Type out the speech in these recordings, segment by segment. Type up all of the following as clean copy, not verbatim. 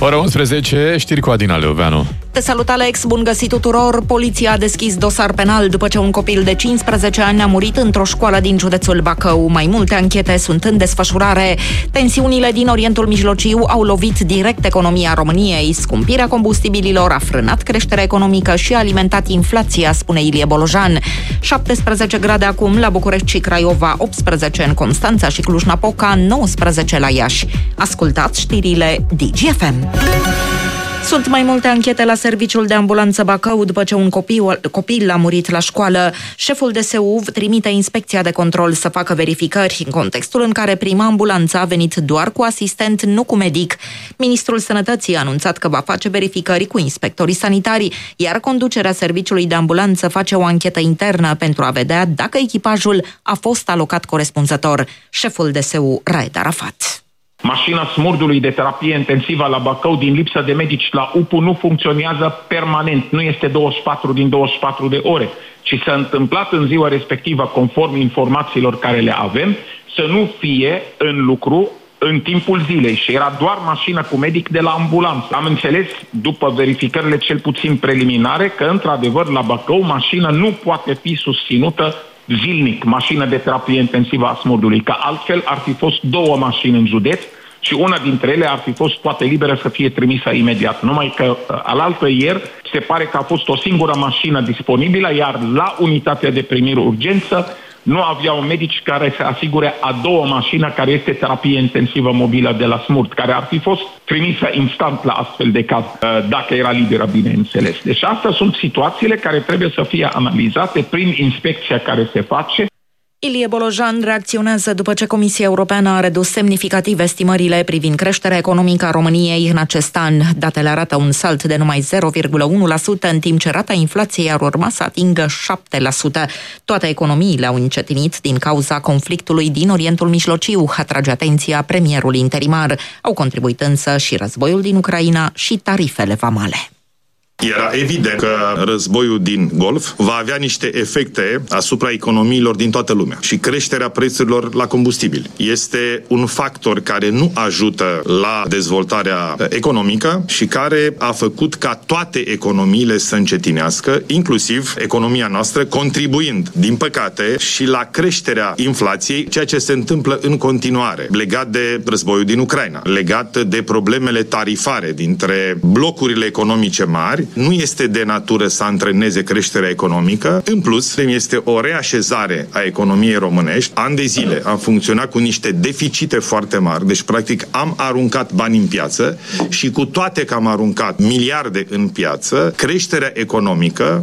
Ora 11, știri cu Adina Leoveanu. Te salut, Alex, bun găsit tuturor! Poliția a deschis dosar penal după ce un copil de 15 ani a murit într-o școală din județul Bacău. Mai multe anchete sunt în desfășurare. Tensiunile din Orientul Mijlociu au lovit direct economia României. Scumpirea combustibililor a frânat creșterea economică și a alimentat inflația, spune Ilie Bolojan. 17 grade acum la București și Craiova, 18 în Constanța și Cluj-Napoca, 19 la Iași. Ascultați știrile DGFM. Sunt mai multe anchete la serviciul de ambulanță Bacău după ce un copil a murit la școală. Șeful DSU trimite inspecția de control să facă verificări, în contextul în care prima ambulanță a venit doar cu asistent, nu cu medic. Ministrul Sănătății a anunțat că va face verificări cu inspectorii sanitari, iar conducerea serviciului de ambulanță face o anchetă internă pentru a vedea dacă echipajul a fost alocat corespunzător. Șeful DSU, Raed Arafat. Mașina smurdului de terapie intensivă la Bacău, din lipsă de medici la UPU, nu funcționează permanent. Nu este 24 din 24 de ore, ci s-a întâmplat în ziua respectivă, conform informațiilor care le avem, să nu fie în lucru în timpul zilei și era doar mașina cu medic de la ambulanță. Am înțeles, după verificările cel puțin preliminare, că într-adevăr la Bacău mașina nu poate fi susținută zilnic, mașină de terapie intensivă a smurdului, că altfel ar fi fost 2 mașini în județ și una dintre ele ar fi fost toate liberă să fie trimisă imediat. Numai că alaltă ieri se pare că a fost o singură mașină disponibilă, iar la unitatea de primire urgență nu aveau medici care să asigure a 2-a mașină care este terapie intensivă mobilă de la smurd, care ar fi fost trimisă instant la astfel de caz, dacă era liberă, bineînțeles. Deci astea sunt situațiile care trebuie să fie analizate prin inspecția care se face. Ilie Bolojan reacționează după ce Comisia Europeană a redus semnificativ estimările privind creșterea economică a României în acest an. Datele arată un salt de numai 0,1%, în timp ce rata inflației ar urma să atingă 7%. Toate economiile au încetinit din cauza conflictului din Orientul Mijlociu, atrage atenția premierul interimar. Au contribuit însă și războiul din Ucraina și tarifele vamale. Era evident că războiul din Golf va avea niște efecte asupra economiilor din toată lumea și creșterea prețurilor la combustibili este un factor care nu ajută la dezvoltarea economică și care a făcut ca toate economiile să încetinească, inclusiv economia noastră, contribuind, din păcate, și la creșterea inflației, ceea ce se întâmplă în continuare, legat de războiul din Ucraina, legat de problemele tarifare dintre blocurile economice mari. Nu este de natură să antreneze creșterea economică. În plus, este o reașezare a economiei românești. Ani de zile am funcționat cu niște deficite foarte mari, deci practic am aruncat bani în piață și cu toate că am aruncat miliarde în piață, creșterea economică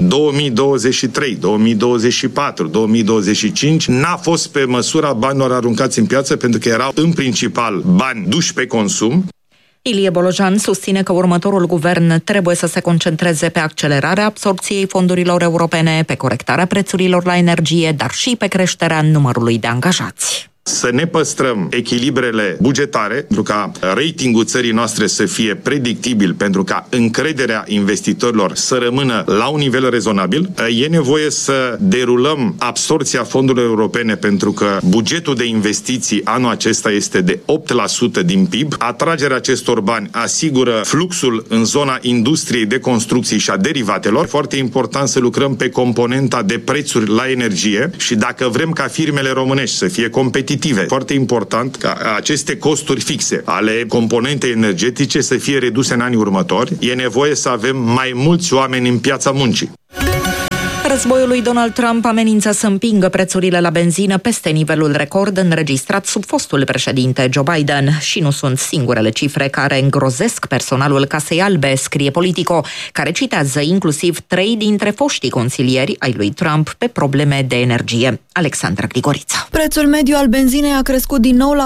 2023, 2024, 2025 n-a fost pe măsura banilor aruncați în piață, pentru că erau în principal bani duși pe consum. Ilie Bolojan susține că următorul guvern trebuie să se concentreze pe accelerarea absorbției fondurilor europene, pe corectarea prețurilor la energie, dar și pe creșterea numărului de angajați. Să ne păstrăm echilibrele bugetare, pentru ca ratingul țării noastre să fie predictibil, pentru ca încrederea investitorilor să rămână la un nivel rezonabil. E nevoie să derulăm absorbția fondurilor europene, pentru că bugetul de investiții anul acesta este de 8% din PIB. Atragerea acestor bani asigură fluxul în zona industriei de construcții și a derivatelor. Foarte important să lucrăm pe componenta de prețuri la energie și dacă vrem ca firmele românești să fie competitive, foarte important ca aceste costuri fixe ale componentei energetice să fie reduse în anii următori. E nevoie să avem mai mulți oameni în piața muncii. Războiul lui Donald Trump amenință să împingă prețurile la benzină peste nivelul record înregistrat sub fostul președinte Joe Biden. Și nu sunt singurele cifre care îngrozesc personalul Casei Albe, scrie Politico, care citează inclusiv 3 dintre foștii consilieri ai lui Trump pe probleme de energie. Alexandra Grigorița. Prețul mediu al benzinei a crescut din nou la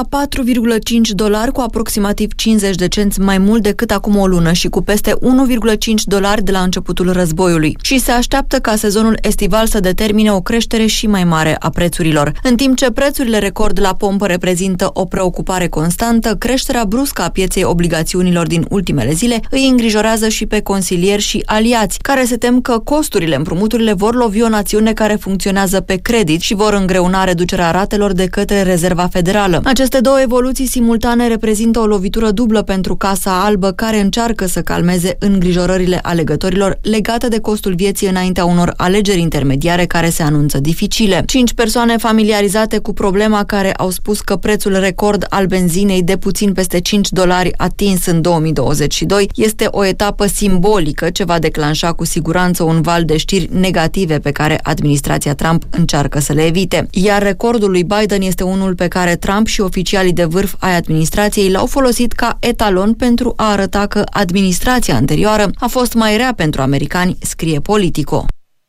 $4,5, cu aproximativ 50 de cenți mai mult decât acum o lună și cu peste $1,5 de la începutul războiului. Și se așteaptă ca sezonul estival să determine o creștere și mai mare a prețurilor. În timp ce prețurile record la pompă reprezintă o preocupare constantă, creșterea bruscă a pieței obligațiunilor din ultimele zile îi îngrijorează și pe consilieri și aliați, care se tem că costurile împrumuturile vor lovi o națiune care funcționează pe credit și vor îngreuna reducerea ratelor de către Rezerva Federală. Aceste două evoluții simultane reprezintă o lovitură dublă pentru Casa Albă, care încearcă să calmeze îngrijorările alegătorilor legate de costul vieții înaintea unor alegeri intermediare care se anunță dificile. 5 persoane familiarizate cu problema care au spus că prețul record al benzinei de puțin peste $5 atins în 2022 este o etapă simbolică ce va declanșa cu siguranță un val de știri negative pe care administrația Trump încearcă să le evite. Iar recordul lui Biden este unul pe care Trump și oficialii de vârf ai administrației l-au folosit ca etalon pentru a arăta că administrația anterioară a fost mai rea pentru americani, scrie Politico.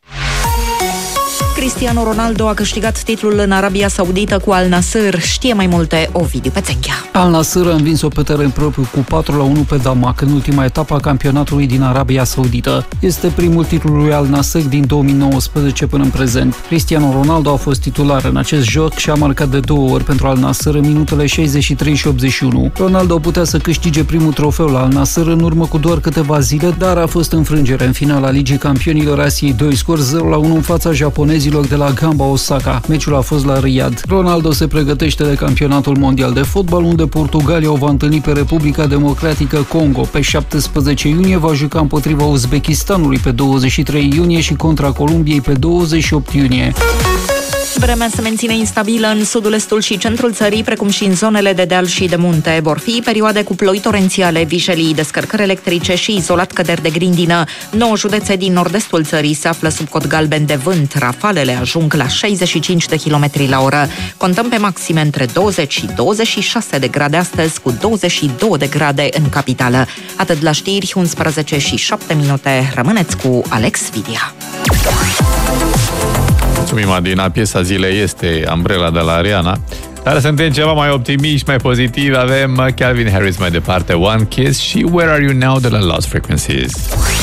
Cristiano Ronaldo a câștigat titlul în Arabia Saudită cu Al Nassr. Știe mai multe Ovidiu Pețenghea. Al Nassr a învins-o pe teren propriu cu 4-1 pe Damak în ultima etapă a campionatului din Arabia Saudită. Este primul titlu lui Al Nassr din 2019 până în prezent. Cristiano Ronaldo a fost titular în acest joc și a marcat de 2 ori pentru Al Nassr în minutele 63 și 81. Ronaldo putea să câștige primul trofeu la Al Nassr în urmă cu doar câteva zile, dar a fost înfrângere în finala Ligii Campionilor Asiei 2, scor 0-1 în fața japonezilor de la Gamba Osaka. Meciul a fost la Riyadh. Ronaldo se pregătește de campionatul mondial de fotbal, unde Portugalia o va întâlni pe Republica Democratică Congo. Pe 17 iunie va juca împotriva Uzbekistanului pe 23 iunie și contra Columbiei pe 28 iunie. Vremea se menține instabilă în sudul, estul și centrul țării, precum și în zonele de deal și de munte. Vor fi perioade cu ploi torențiale, vijelii, descărcări electrice și izolat căderi de grindină. 9 județe din nord-estul țării se află sub cod galben de vânt. Rafalele ajung la 65 de km la oră. Contăm pe maxime între 20 și 26 de grade astăzi, cu 22 de grade în capitală. Atât la știri, 11 și 7 minute. Rămâneți cu Alex Vidia. Mulțumim, Adina. Piesa zilei este Umbrella de la Rihanna. Dar suntem ceva mai optimiști, mai pozitivi. Avem Calvin Harris mai departe, One Kiss și Where Are You Now de la Lost Frequencies.